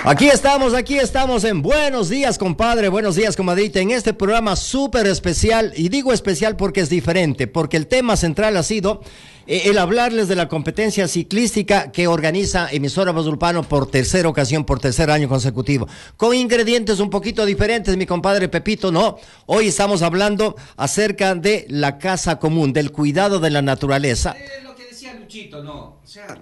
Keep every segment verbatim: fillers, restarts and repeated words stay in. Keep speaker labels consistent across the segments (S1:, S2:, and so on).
S1: Aquí estamos, aquí estamos en Buenos Días, compadre, Buenos Días, comadrita, en este programa súper especial, y digo especial porque es diferente, porque el tema central ha sido eh, el hablarles de la competencia ciclística que organiza Emisora Valledupano por tercera ocasión, por tercer año consecutivo, con ingredientes un poquito diferentes, mi compadre Pepito, ¿no? Hoy estamos hablando acerca de la casa común, del cuidado de la naturaleza.
S2: Eh, lo que decía Luchito, ¿no? O sea,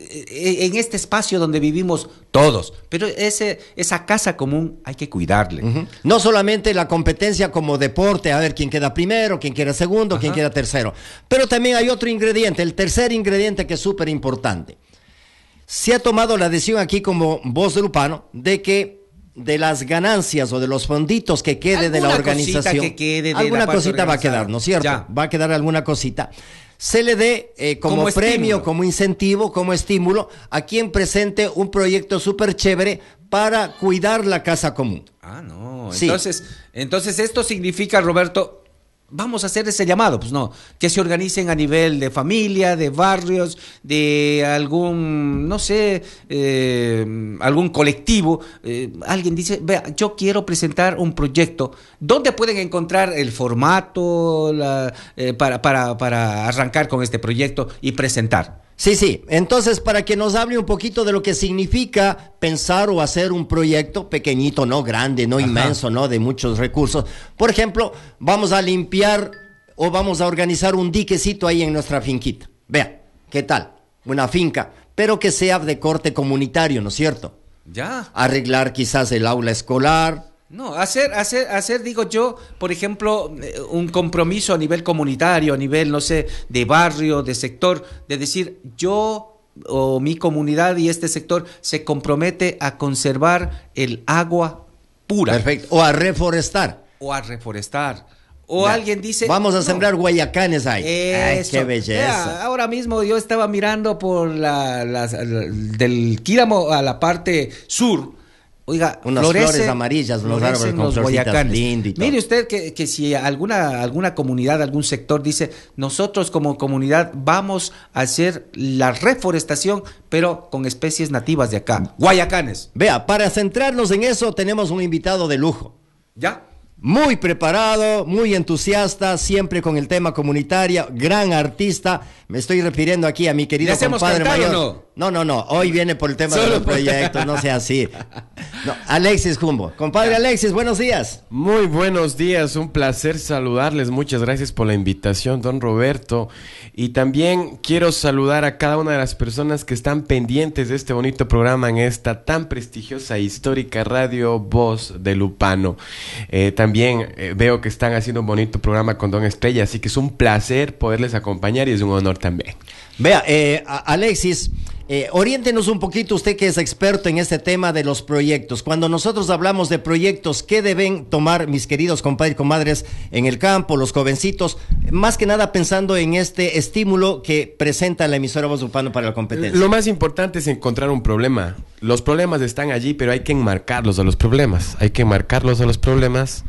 S2: en este espacio donde vivimos todos, pero ese, esa casa común hay que cuidarle.
S1: Uh-huh. No solamente la competencia como deporte, a ver quién queda primero, quién queda segundo, Ajá. quién queda tercero, pero también hay otro ingrediente, el tercer ingrediente que es súper importante. Se ha tomado la decisión aquí como Voz de Lupano de que de las ganancias o de los fonditos que quede de la organización,
S2: que quede de
S1: alguna
S2: la
S1: cosita va a
S2: organizada.
S1: quedar, ¿no es cierto?
S2: Ya.
S1: Va a quedar alguna cosita. Se le dé eh, como, como premio, estímulo. como incentivo, como estímulo a quien presente un proyecto súper chévere para cuidar la casa común.
S2: Ah, no.
S1: Sí.
S2: Entonces, entonces esto significa, Roberto, vamos a hacer ese llamado, pues no, que se organicen a nivel de familia, de barrios, de algún, no sé, eh, algún colectivo. Eh, alguien dice, vea, yo quiero presentar un proyecto. ¿Dónde pueden encontrar el formato la, eh, para, para, para arrancar con este proyecto y presentar?
S1: Sí, sí. Entonces, para que nos hable un poquito de lo que significa pensar o hacer un proyecto pequeñito, no grande, no Ajá. inmenso, no de muchos recursos. Por ejemplo, vamos a limpiar o vamos a organizar un diquecito ahí en nuestra finquita. Vea, ¿qué tal? Una finca, pero que sea de corte comunitario, ¿no es cierto?
S2: Ya.
S1: Arreglar quizás el aula escolar.
S2: No, hacer, hacer, hacer, digo yo, por ejemplo, un compromiso a nivel comunitario, a nivel, no sé, de barrio, de sector, de decir, yo o mi comunidad y este sector se compromete a conservar el agua pura.
S1: Perfecto, o a reforestar.
S2: O a reforestar. O
S1: ya.
S2: alguien dice...
S1: Vamos a sembrar no. guayacanes ahí.
S2: Eso.
S1: Ay, qué belleza.
S2: Ya, ahora mismo yo estaba mirando por la, la, la del Quíramo a la parte sur. Oiga,
S1: unas
S2: florece,
S1: flores amarillas, los árboles con
S2: los guayacanes.
S1: Lindo y todo.
S2: Mire usted que, que si alguna, alguna comunidad, algún sector dice, nosotros como comunidad vamos a hacer la reforestación, pero con especies nativas de acá, guayacanes.
S1: Vea, para centrarnos en eso tenemos un invitado de lujo.
S2: ¿Ya?
S1: Muy preparado, muy entusiasta, siempre con el tema comunitario, gran artista. Me estoy refiriendo aquí a mi querido compadre mayor.
S2: No?
S1: no, no, no. Hoy viene por el tema Solo de los proyectos, no sea así. No, Alexis Jumbo. Compadre Alexis, buenos días.
S3: Muy buenos días, un placer saludarles. Muchas gracias por la invitación, don Roberto. Y también quiero saludar a cada una de las personas que están pendientes de este bonito programa en esta tan prestigiosa e histórica radio Voz de Lupano. Eh, también eh, veo que están haciendo un bonito programa con don Estrella, así que es un placer poderles acompañar y es un honor también.
S1: Vea, eh, Alexis, eh, oriéntenos un poquito, usted que es experto en este tema de los proyectos. Cuando nosotros hablamos de proyectos, ¿qué deben tomar mis queridos compadres y comadres en el campo, los jovencitos? Más que nada pensando en este estímulo que presenta la emisora Voz de Lupano para la competencia.
S3: Lo más importante es encontrar un problema. Los problemas están allí, pero hay que enmarcarlos a los problemas. Hay que enmarcarlos a los problemas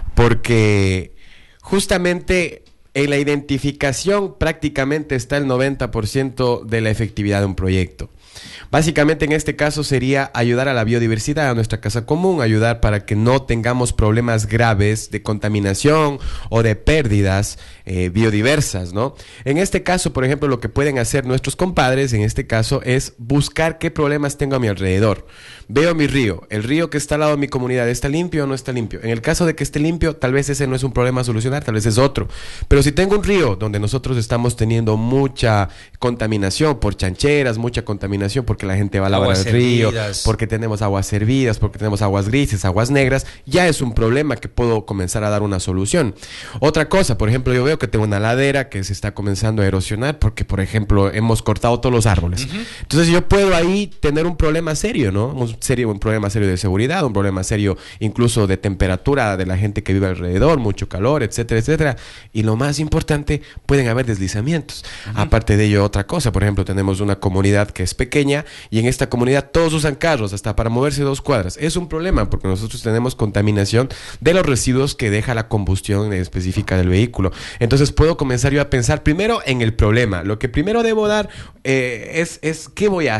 S3: porque justamente en la identificación prácticamente está el noventa por ciento de la efectividad de un proyecto. Básicamente en este caso sería ayudar a la biodiversidad, a nuestra casa común, ayudar para que no tengamos problemas graves de contaminación o de pérdidas eh, biodiversas, ¿no? En este caso, por ejemplo, lo que pueden hacer nuestros compadres, en este caso, es buscar qué problemas tengo a mi alrededor. Veo mi río, el río que está al lado de mi comunidad, ¿está limpio o no está limpio? En el caso de que esté limpio, tal vez ese no es un problema a solucionar, tal vez es otro. Pero si tengo un río donde nosotros estamos teniendo mucha contaminación por chancheras, mucha contaminación porque la gente va a lavar
S2: aguas
S3: el río,
S2: servidas.
S3: porque tenemos aguas servidas, porque tenemos aguas grises, aguas negras, ya es un problema que puedo comenzar a dar una solución. Otra cosa, por ejemplo, yo veo que tengo una ladera que se está comenzando a erosionar porque, por ejemplo, hemos cortado todos los árboles. Uh-huh. Entonces yo puedo ahí tener un problema serio, ¿no? Un, serio, un problema serio de seguridad, un problema serio incluso de temperatura de la gente que vive alrededor, mucho calor, etcétera, etcétera. Y lo más importante, pueden haber deslizamientos. Uh-huh. Aparte de ello, otra cosa, por ejemplo, tenemos una comunidad que es pequeña y en esta comunidad todos usan carros hasta para moverse dos cuadras. Es un problema porque nosotros tenemos contaminación de los residuos que deja la combustión específica del vehículo. Entonces puedo comenzar yo a pensar primero en el problema. Lo que primero debo dar eh, es, es qué voy a hacer.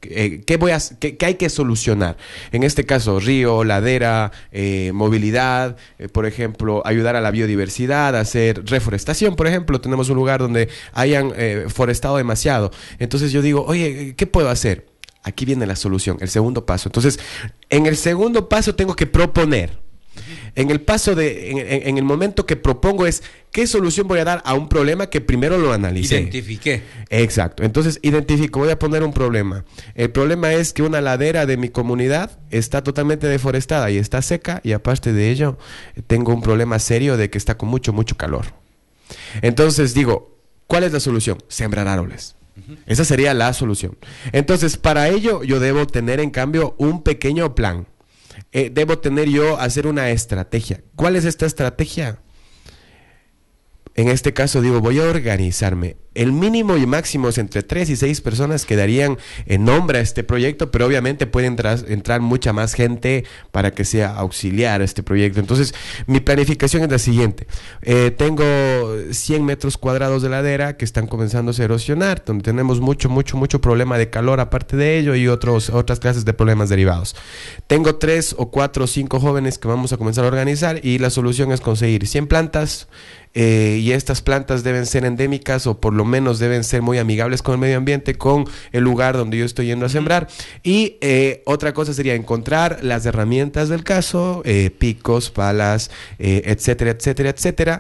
S3: Eh, ¿qué, voy a, qué, qué hay que solucionar? En este caso, río, ladera, eh, movilidad, eh, por ejemplo, ayudar a la biodiversidad, hacer reforestación, por ejemplo. Tenemos un lugar donde hayan eh, forestado demasiado. Entonces yo digo, oye, ¿qué puedo hacer? Aquí viene la solución, el segundo paso. Entonces, en el segundo paso tengo que proponer. En el paso de, en, en, en el momento que propongo es qué solución voy a dar a un problema que primero lo analicé.
S2: Identifiqué.
S3: Exacto. Entonces identifico, voy a poner un problema. El problema es que una ladera de mi comunidad está totalmente deforestada y está seca, y aparte de ello tengo un problema serio de que está con mucho, mucho calor. Entonces digo, ¿cuál es la solución? Sembrar árboles. Uh-huh. Esa sería la solución. Entonces, para ello yo debo tener en cambio un pequeño plan. Eh, debo tener yo hacer una estrategia. ¿Cuál es esta estrategia? En este caso digo, voy a organizarme. El mínimo y máximo es entre tres y seis personas que darían en nombre a este proyecto, pero obviamente puede entrar, entrar mucha más gente para que sea auxiliar a este proyecto. Entonces, mi planificación es la siguiente. Eh, tengo cien metros cuadrados de ladera que están comenzando a erosionar, donde tenemos mucho, mucho, mucho problema de calor aparte de ello y otros, otras clases de problemas derivados. Tengo tres o cuatro o cinco jóvenes que vamos a comenzar a organizar, y la solución es conseguir cien plantas, eh, y estas plantas deben ser endémicas, o por lo menos deben ser muy amigables con el medio ambiente, con el lugar donde yo estoy yendo a sembrar. Y eh, otra cosa sería encontrar las herramientas del caso, eh, picos, palas, eh, etcétera, etcétera, etcétera.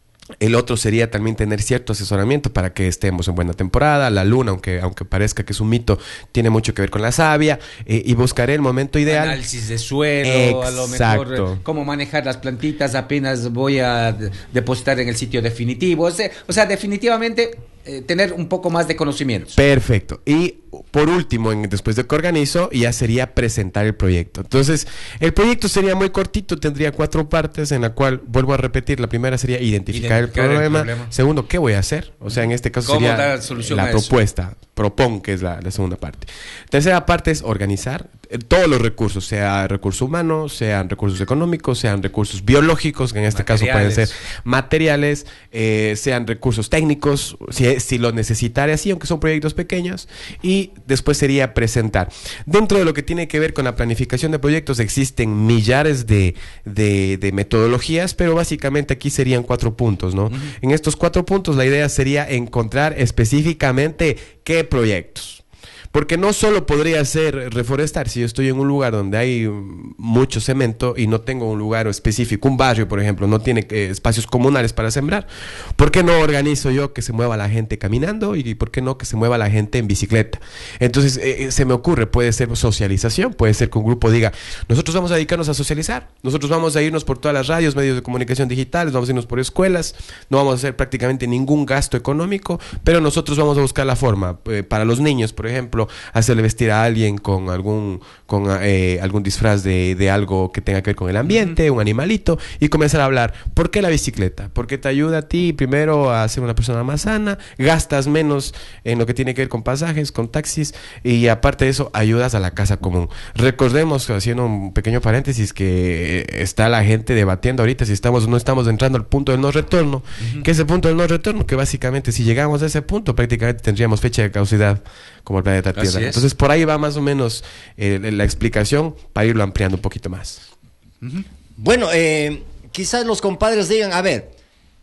S3: El otro sería también tener cierto asesoramiento para que estemos en buena temporada. La luna, aunque, aunque parezca que es un mito, tiene mucho que ver con la savia, eh, y buscaré el momento ideal.
S2: Análisis de suelo,
S3: Exacto.
S2: a lo mejor cómo manejar las plantitas apenas voy a depositar en el sitio definitivo. O sea, o sea definitivamente eh, tener un poco más de conocimientos.
S3: Perfecto. Y por último, en, después de que organizo, ya sería presentar el proyecto. Entonces, el proyecto sería muy cortito, tendría cuatro partes, en la cual, vuelvo a repetir, la primera sería identificar, identificar el, problema. el problema. Segundo, ¿qué voy a hacer? O sea, en este caso sería dar solución la propuesta. Propon, que es la, la segunda parte. Tercera parte es organizar eh, todos los recursos, sea recursos humanos, sean recursos económicos, sean recursos biológicos, que en este caso pueden ser materiales, eh, sean recursos técnicos, si, si lo necesitara así, aunque son proyectos pequeños. Y después sería presentar. Dentro de lo que tiene que ver con la planificación de proyectos existen millares de, de, de metodologías, pero básicamente aquí serían cuatro puntos, ¿no? Uh-huh. En estos cuatro puntos la idea sería encontrar específicamente qué proyectos. Porque no solo podría ser reforestar. Si yo estoy en un lugar donde hay mucho cemento y no tengo un lugar específico, un barrio, por ejemplo, no tiene eh, espacios comunales para sembrar, ¿por qué no organizo yo que se mueva la gente caminando y por qué no que se mueva la gente en bicicleta? Entonces, eh, se me ocurre, puede ser socialización, puede ser que un grupo diga, nosotros vamos a dedicarnos a socializar, nosotros vamos a irnos por todas las radios, medios de comunicación digitales, vamos a irnos por escuelas, no vamos a hacer prácticamente ningún gasto económico, pero nosotros vamos a buscar la forma, eh, para los niños, por ejemplo, hacerle vestir a alguien con algún con eh, algún disfraz de, de algo que tenga que ver con el ambiente, uh-huh. un animalito, y comenzar a hablar. ¿Por qué la bicicleta? Porque te ayuda a ti primero a ser una persona más sana, gastas menos en lo que tiene que ver con pasajes, con taxis, y aparte de eso ayudas a la casa común. Recordemos, haciendo un pequeño paréntesis, que está la gente debatiendo ahorita si estamos o no estamos entrando al punto del no retorno. Uh-huh. ¿Qué es el punto del no retorno? Que básicamente si llegamos a ese punto prácticamente tendríamos fecha de caducidad como el planeta Tierra. Entonces por ahí va más o menos eh, la explicación para irlo ampliando un poquito más.
S1: Uh-huh. Bueno, eh, quizás los compadres digan, a ver,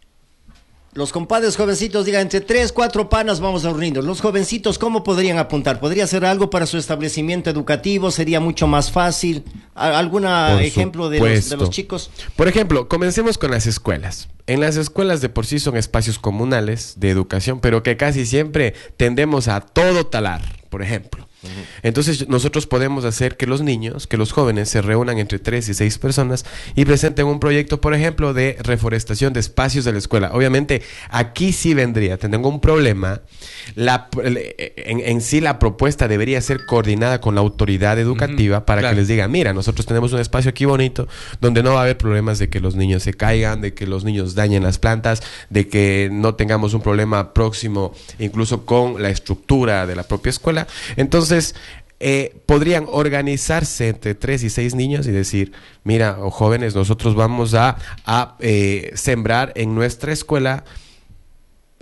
S1: los compadres jovencitos digan, entre tres, cuatro panas vamos a reunirnos. Los jovencitos, ¿cómo podrían apuntar? ¿Podría hacer algo para su establecimiento educativo? ¿Sería mucho más fácil? ¿Algún ejemplo de los, de los chicos?
S3: Por ejemplo, comencemos con las escuelas. En las escuelas de por sí son espacios comunales de educación, pero que casi siempre tendemos a todo talar, por ejemplo. Uh-huh. Entonces nosotros podemos hacer que los niños, que los jóvenes se reúnan entre tres y seis personas y presenten un proyecto, por ejemplo, de reforestación de espacios de la escuela. Obviamente aquí sí vendría, tengo un problema, la, en, en sí la propuesta debería ser coordinada con la autoridad educativa, uh-huh, para claro. que les diga, mira, nosotros tenemos un espacio aquí bonito donde no va a haber problemas de que los niños se caigan, de que los niños dañen las plantas, de que no tengamos un problema próximo incluso con la estructura de la propia escuela. Entonces Entonces, eh, podrían organizarse entre tres y seis niños y decir, mira, oh, jóvenes, nosotros vamos a, a eh, sembrar en nuestra escuela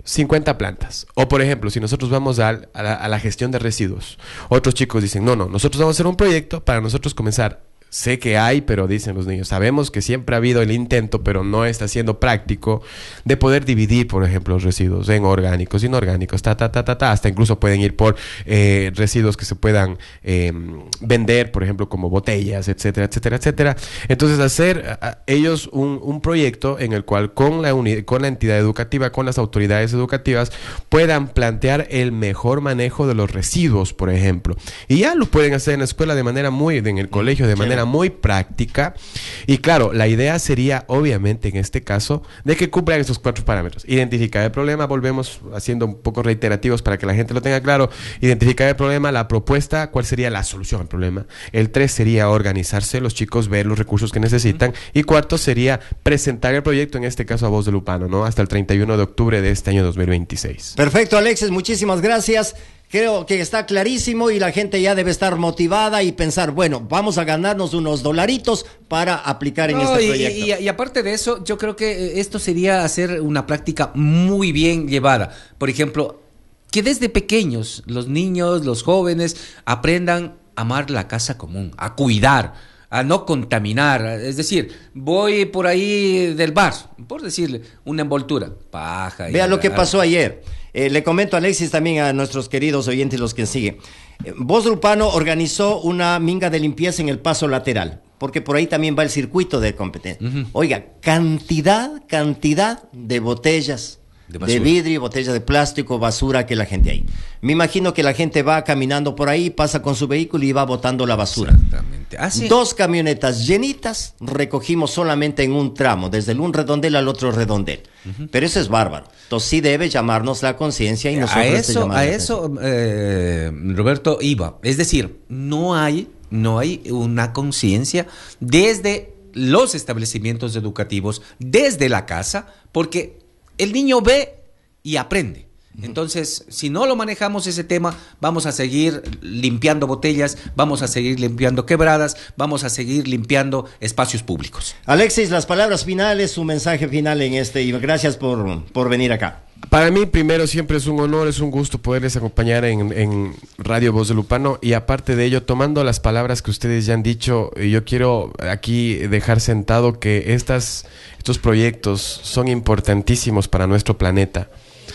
S3: cincuenta plantas. O por ejemplo, si nosotros vamos a, a, la, a la gestión de residuos, otros chicos dicen, no, no, nosotros vamos a hacer un proyecto para nosotros comenzar. Sé que hay, pero dicen los niños, sabemos que siempre ha habido el intento, pero no está siendo práctico, de poder dividir, por ejemplo, los residuos en orgánicos, inorgánicos, ta, ta, ta, ta, ta, hasta incluso pueden ir por eh, residuos que se puedan eh, vender, por ejemplo, como botellas, etcétera, etcétera, etcétera. Entonces, hacer a, a ellos un, un proyecto en el cual con la, uni- con la entidad educativa, con las autoridades educativas, puedan plantear el mejor manejo de los residuos, por ejemplo. Y ya lo pueden hacer en la escuela de manera muy, en el colegio de manera muy práctica. Y claro, la idea sería obviamente en este caso de que cumplan esos cuatro parámetros: identificar el problema, volvemos haciendo un poco reiterativos para que la gente lo tenga claro, identificar el problema, la propuesta, cuál sería la solución al problema. El tres sería organizarse, los chicos ver los recursos que necesitan, y cuarto sería presentar el proyecto, en este caso a Voz de Lupano, ¿no? Hasta el treinta y uno de octubre de este año dos mil veintiséis.
S1: Perfecto, Alexis, muchísimas gracias. Creo que está clarísimo y la gente ya debe estar motivada y pensar, bueno, vamos a ganarnos unos dolaritos para aplicar en
S2: no,
S1: este
S2: y,
S1: proyecto.
S2: Y, y aparte de eso, yo creo que esto sería hacer una práctica muy bien llevada. Por ejemplo, que desde pequeños los niños, los jóvenes aprendan a amar la casa común, a cuidar, a no contaminar. Es decir, voy por ahí del bar, por decirle, una envoltura, paja.
S1: Vea
S2: y,
S1: lo que
S2: a,
S1: pasó ayer. Eh, le comento a Alexis, también a nuestros queridos oyentes, los que siguen. Eh, Voz Lupano organizó una minga de limpieza en el paso lateral, porque por ahí también va el circuito de competencia. Uh-huh. Oiga, cantidad, cantidad de botellas de, de vidrio, botellas de plástico, basura que la gente hay. Me imagino que la gente va caminando por ahí, pasa con su vehículo y va botando la basura.
S2: Exactamente. Ah, ¿sí?
S1: Dos camionetas llenitas recogimos solamente en un tramo, desde el un redondel al otro redondel. Uh-huh. Pero eso es bárbaro. Entonces sí debe llamarnos la conciencia y nosotros
S2: a eso, a
S1: la
S2: eso eh, Roberto, iba. Es decir, no hay, no hay una conciencia desde los establecimientos educativos, desde la casa, porque el niño ve y aprende. Entonces, si no lo manejamos ese tema, vamos a seguir limpiando botellas, vamos a seguir limpiando quebradas, vamos a seguir limpiando espacios públicos.
S1: Alexis, las palabras finales, su mensaje final en este, y gracias por, por venir acá.
S3: Para mí, primero, siempre es un honor, es un gusto poderles acompañar en, en Radio Voz de Lupano, y aparte de ello, tomando las palabras que ustedes ya han dicho, yo quiero aquí dejar sentado que estas, estos proyectos son importantísimos para nuestro planeta.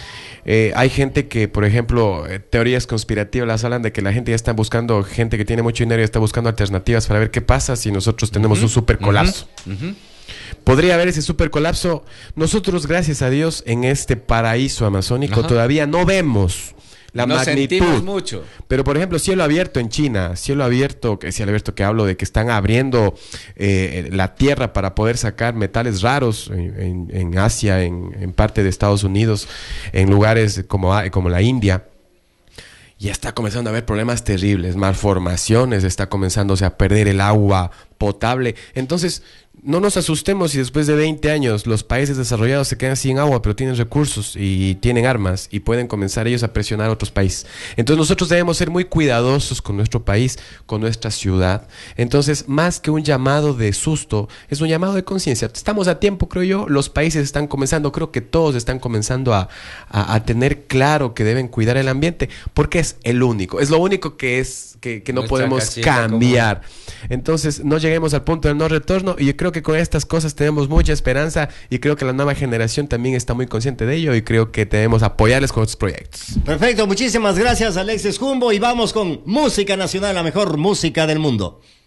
S3: Eh, hay gente que, por ejemplo, eh, teorías conspirativas las hablan de que la gente ya está buscando, gente que tiene mucho dinero y está buscando alternativas para ver qué pasa si nosotros tenemos uh-huh, un super colapso. Uh-huh, uh-huh. Podría haber ese super colapso. Nosotros, gracias a Dios, en este paraíso amazónico uh-huh. todavía no vemos la
S2: no
S3: magnitud.
S2: Sentimos mucho.
S3: Pero, por ejemplo, cielo abierto en China, cielo abierto, que cielo abierto que hablo de que están abriendo eh, la tierra para poder sacar metales raros en, en, en Asia, en, en parte de Estados Unidos, en lugares como, como la India. Ya está comenzando a haber problemas terribles, malformaciones, está comenzándose a perder el agua potable. Entonces, no nos asustemos si después de veinte años los países desarrollados se quedan sin agua, pero tienen recursos y tienen armas y pueden comenzar ellos a presionar a otros países. Entonces nosotros debemos ser muy cuidadosos con nuestro país, con nuestra ciudad. Entonces, más que un llamado de susto, es un llamado de conciencia. Estamos a tiempo, creo yo. Los países están comenzando, creo que todos están comenzando a, a, a tener claro que deben cuidar el ambiente, porque es el único, es lo único que es que, que no Nuestra podemos cambiar. Común. Entonces, no lleguemos al punto del no retorno, y yo creo que con estas cosas tenemos mucha esperanza, y creo que la nueva generación también está muy consciente de ello, y creo que debemos apoyarles con estos proyectos.
S1: Perfecto, muchísimas gracias, Alexis Jumbo, y vamos con música nacional, la mejor música del mundo.